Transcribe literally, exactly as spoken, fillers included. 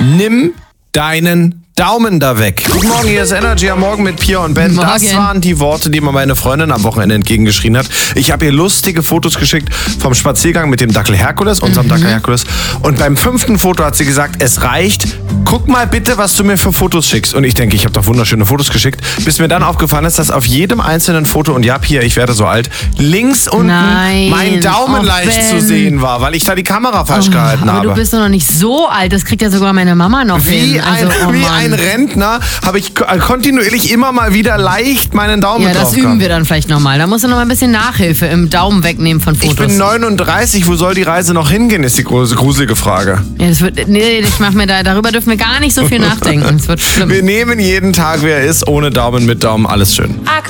Nimm deinen Daumen da weg. Guten Morgen, hier ist Energy am Morgen mit Pia und Ben. Morgen. Das waren die Worte, die mir meine Freundin am Wochenende entgegengeschrien hat. Ich habe ihr lustige Fotos geschickt vom Spaziergang mit dem Dackel Herkules, unserem mhm. Dackel Herkules. Und beim fünften Foto hat sie gesagt, es reicht. Guck mal bitte, was du mir für Fotos schickst. Und ich denke, ich habe doch wunderschöne Fotos geschickt. Bis mir dann aufgefallen ist, dass auf jedem einzelnen Foto, und ja, Pia, ich werde so alt, links unten Nein. mein Daumen Oh, leicht Ben. zu sehen war, weil ich da die Kamera falsch Oh, gehalten aber habe. du bist doch noch nicht so alt, das kriegt ja sogar meine Mama noch Wie, hin. ein, Also, oh wie Mann. ein Rentner habe ich ko- kontinuierlich immer mal wieder leicht meinen Daumen Ja, drauf das üben gehabt. wir dann vielleicht nochmal. Da musst du noch mal ein bisschen Nachhilfe im Daumen wegnehmen von Fotos. Ich bin neununddreißig, wo soll die Reise noch hingehen, ist die große, gruselige Frage. Ja, das wird, nee, ich mach mir da, darüber dürfen wir gar nicht so viel nachdenken. Es wird schlimm. Wir nehmen jeden Tag, wer er ist, ohne Daumen, mit Daumen, alles schön.